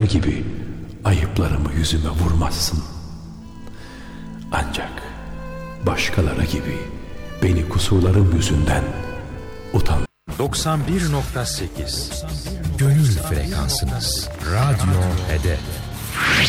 gibi ayıplarımı yüzüme vurmazsın. Ancak başkaları gibi beni kusurlarım yüzünden utan. 91.8 Gönül frekansınız. Radyo Hedef.